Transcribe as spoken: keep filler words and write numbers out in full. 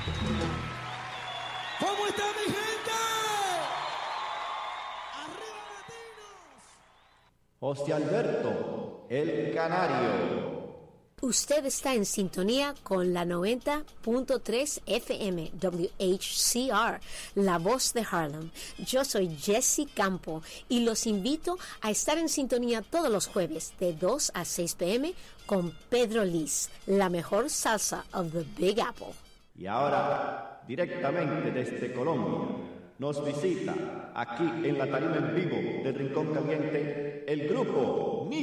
¿Cómo está mi gente? ¡Arriba Latinos! José Alberto, el Canario. Usted está en sintonía con la noventa punto tres F M W H C R, La Voz de Harlem. Yo soy Jessy Campo y los invito a estar en sintonía todos los jueves de dos a seis p m con Pedro Liz, la mejor salsa of the Big Apple. Y ahora, directamente desde Colombia, nos visita aquí en la tarima en vivo del Rincón Caliente el grupo